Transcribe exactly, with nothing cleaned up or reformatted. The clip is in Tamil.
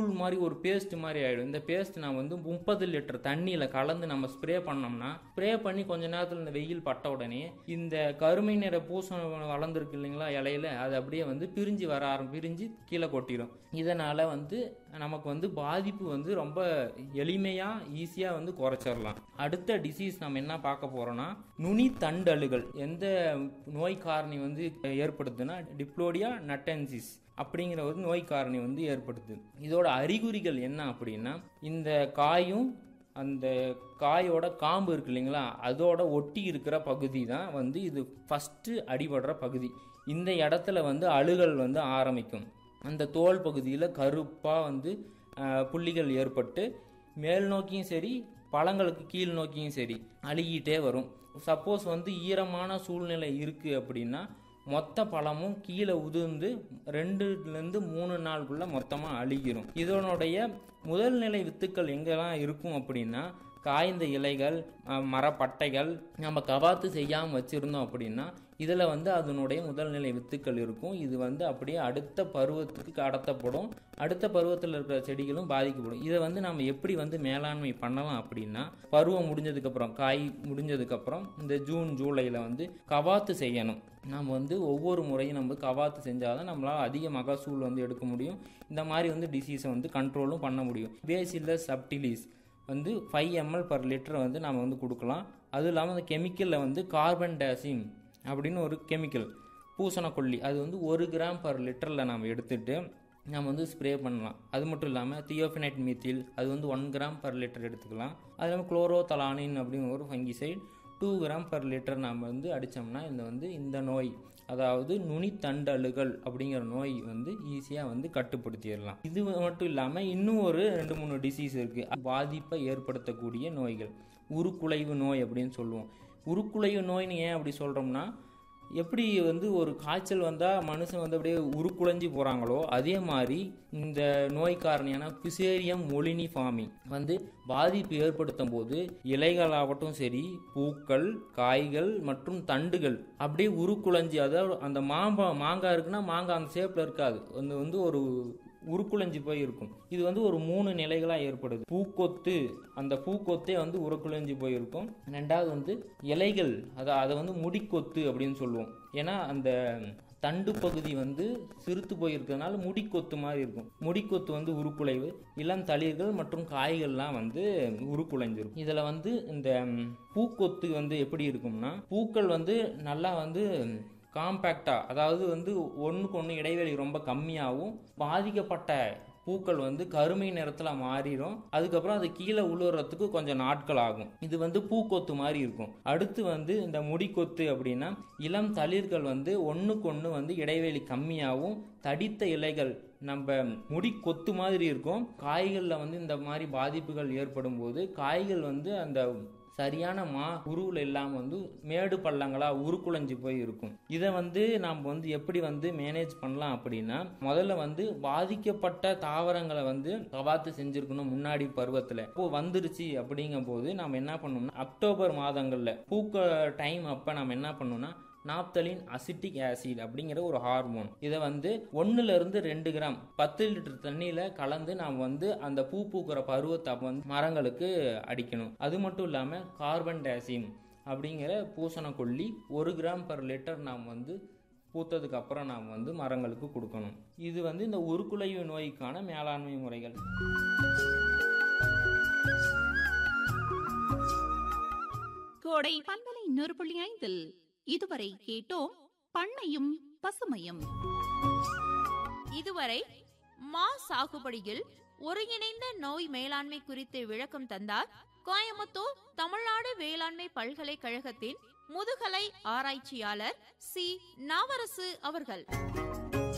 தூள் மாதிரி ஒரு பேஸ்ட் மாதிரி ஆயிடும். இந்த பேஸ்ட் நான் வந்து முப்பது லிட்டர் தண்ணியில கலந்து நம்ம ஸ்ப்ரே பண்ணோம்னா, ஸ்ப்ரே பண்ணி கொஞ்ச நேரத்தில் இந்த வெயில் பட்ட உடனே இந்த கருமை நிற பூசணம் வளர்ந்துருக்கு இல்லைங்களா இலையில, அது அப்படியே வந்து பிரிஞ்சு வர ஆரம்பி பிரிஞ்சு கீழே கொட்டிடும். இதனால வந்து நமக்கு வந்து பாதிப்பு வந்து ரொம்ப எளிமையா ஈஸியா வந்து குறைச்சிடலாம். அடுத்த டிசீஸ் நம்ம என்ன பார்க்க போறோம்னா நுனி தண்டலுகள். எந்த நோய் காரணி வந்து ஏற்படுத்துன்னா டிப்ளோடியா நட்டென்சிஸ் அப்படிங்கிற ஒரு நோய் காரணி வந்து ஏற்படுது. இதோட அறிகுறிகள் என்ன அப்படின்னா, இந்த காயும் அந்த காயோட காம்பு இருக்கு இல்லைங்களா, அதோட ஒட்டி இருக்கிற பகுதி தான் வந்து இது ஃபஸ்ட்டு அடிபடுற பகுதி. இந்த இடத்துல வந்து அழுகல் வந்து ஆரம்பிக்கும். அந்த தோல் பகுதியில் கருப்பாக வந்து புள்ளிகள் ஏற்பட்டு மேல் நோக்கியும் சரி பழங்களுக்கு கீழ் நோக்கியும் சரி அழுகிட்டே வரும். சப்போஸ் வந்து ஈரமான சூழ்நிலை இருக்குது அப்படின்னா மொத்த பழமும் கீழே உதிர்ந்து ரெண்டுலேருந்து மூணு நாளுக்குள்ள மொத்தமாக அழுகிரும். இதனுடைய முதல் நிலை வித்துக்கள் எங்கெல்லாம் இருக்கும் அப்படின்னா காய்ந்த இலைகள், மரப்பட்டைகள் நம்ம கவாத்து செய்யாமல் வச்சுருந்தோம் அப்படின்னா இதில் வந்து அதனுடைய முதல் நிலை வித்துக்கள் இருக்கும். இது வந்து அப்படியே அடுத்த பருவத்துக்கு கடத்தப்படும். அடுத்த பருவத்தில் இருக்கிற செடிகளும் பாதிக்கப்படும். இதை வந்து நம்ம எப்படி வந்து மேலாண்மை பண்ணலாம் அப்படின்னா, பருவம் முடிஞ்சதுக்கப்புறம் காய் முடிஞ்சதுக்கப்புறம் இந்த ஜூன் ஜூலையில் வந்து கவாத்து செய்யணும். நம்ம வந்து ஒவ்வொரு முறையும் நம்ம கவாத்து செஞ்சால் தான் நம்மளால் அதிக மகசூல் வந்து எடுக்க முடியும். இந்த மாதிரி வந்து டிசீஸை வந்து கண்ட்ரோலும் பண்ண முடியும். பேசில்லஸ் சப்டிலிஸ் வந்து ஃபைவ் எம்எல் பர் லிட்டர் வந்து நம்ம வந்து கொடுக்கலாம். அதுவும் இல்லாமல் அந்த கெமிக்கலில் வந்து கார்பன் டேசிம் அப்படின்னு ஒரு கெமிக்கல் பூசணக்கொல்லி, அது வந்து ஒரு கிராம் பர் லிட்டரில் நம்ம எடுத்துகிட்டு நம்ம வந்து ஸ்ப்ரே பண்ணலாம். அது மட்டும் இல்லாமல் தியோஃபினைட் மீத்தில் அது வந்து ஒன் கிராம் பர் லிட்டர் எடுத்துக்கலாம். அது இல்லாமல் குளோரோதலானின் அப்படின்னு ஒரு fungicide two gram per litre நம்ம வந்து அடித்தோம்னா இந்த வந்து இந்த நோய், அதாவது நுனித்தண்டலுகள் அப்படிங்கிற நோய் வந்து ஈஸியாக வந்து கட்டுப்படுத்திடலாம். இது மட்டும் இல்லாமல் இன்னும் ஒரு ரெண்டு மூணு டிசீஸ் இருக்குது பாதிப்பை ஏற்படுத்தக்கூடிய நோய்கள். உருக்குலைவு நோய் அப்படின்னு சொல்லுவோம். உருக்குலைவு நோய்னு ஏன் அப்படி சொல்கிறோம்னா, எப்படி வந்து ஒரு காய்ச்சல் வந்தால் மனுஷன் வந்து அப்படியே உருக்குலைஞ்சி போகிறாங்களோ அதே மாதிரி இந்த நோய் காரணியான பிசேரியம் மொலினிஃபார்மி வந்து பாதிப்பு ஏற்படுத்தும் போது இலைகளாகட்டும் சரி, பூக்கள், காய்கள் மற்றும் தண்டுகள் அப்படியே உருக்குலைஞ்சி, அதாவது அந்த மாம்பா மாங்காய் இருக்குன்னா மாங்காய் அந்த ஷேப்பில் இருக்காது, அந்த வந்து ஒரு உருக்குலைஞ்சி போய் இருக்கும். இது வந்து ஒரு மூணு நிலைகளாக ஏற்படுது. பூக்கொத்து, அந்த பூக்கொத்தே வந்து உருக்குலைஞ்சி போயிருக்கும். ரெண்டாவது வந்து இலைகள், அதை அதை வந்து முடிக்கொத்து அப்படின்னு சொல்லுவோம். ஏன்னா அந்த தண்டு பகுதி வந்து சிறுத்து போயிருக்கிறதுனால முடிக்கொத்து மாதிரி இருக்கும். முடிக்கொத்து வந்து உருக்குலைவு. இளம் தளிர்கள் மற்றும் காய்கள்லாம் வந்து உருக்குலைஞ்சிருக்கும். இதில் வந்து இந்த பூக்கொத்து வந்து எப்படி இருக்கும்னா, பூக்கள் வந்து நல்லா வந்து காம்பேக்டா, அதாவது வந்து ஒன்றுக்கு ஒன்று இடைவெளி ரொம்ப கம்மியாகவும், பாதிக்கப்பட்ட பூக்கள் வந்து கருமை நிறத்தில் மாறிடும். அதுக்கப்புறம் அது கீழே உழுறதுக்கு கொஞ்சம் நாட்கள் ஆகும். இது வந்து பூக்கொத்து மாதிரி இருக்கும். அடுத்து வந்து இந்த முடிக்கொத்து அப்படின்னா இளம் தளிர்கள் வந்து ஒன்றுக்கு ஒன்று வந்து இடைவெளி கம்மியாகவும், தடித்த இலைகள் நம்ம முடி கொத்து மாதிரி இருக்கும். காய்களில் வந்து இந்த மாதிரி பாதிப்புகள் ஏற்படும் போது காய்கள் வந்து அந்த சரியான மா உருவில் இல்லாமல் வந்து மேடு பள்ளங்களா உருக்குலைஞ்சி போய் இருக்கும். இதை வந்து நாம் வந்து எப்படி வந்து மேனேஜ் பண்ணலாம் அப்படின்னா, முதல்ல வந்து பாதிக்கப்பட்ட தாவரங்களை வந்து கவாத்து செஞ்சிருக்கணும் முன்னாடி பருவத்தில். இப்போ வந்துருச்சு அப்படிங்கும் போது நம்ம என்ன பண்ணோம்னா, அக்டோபர் மாதங்களில் பூக்க டைம் அப்போ நம்ம என்ன பண்ணோம்னா நாப்தலின் அசிட்டிக் ஆசிட் அப்படிங்கிற ஒரு ஹார்மோன், இதை வந்து ஒன்னுல இருந்து ரெண்டு கிராம் பத்து லிட்டர் தண்ணியில கலந்து நாம் வந்து அந்த பூ பூக்கிற பருவத்தை வந்து மரங்களுக்கு அடிக்கணும். அது மட்டும் இல்லாம கார்பன் டேசிம் அப்படிங்கிற பூசணக்கொல்லி ஒரு கிராம் பர் லிட்டர் நாம் வந்து பூத்ததுக்கு அப்புறம் நாம் வந்து மரங்களுக்கு கொடுக்கணும். இது வந்து இந்த உருக்குலைவு நோய்க்கான மேலாண்மை முறைகள். கோடை பண்பலை நூறு புள்ளி ஐந்தில் இதுவரை கேட்டோம் பண்ணையும் பசுமையும். இதுவரை மா சாகுபடியில் ஒருங்கிணைந்த நோய் மேலாண்மை குறித்து விளக்கம் தந்தார் கோயம்புத்தூர் தமிழ்நாடு வேளாண்மை பல்கலைக்கழகத்தின் முதுகலை ஆராய்ச்சியாளர் சி நாவரசு அவர்கள்.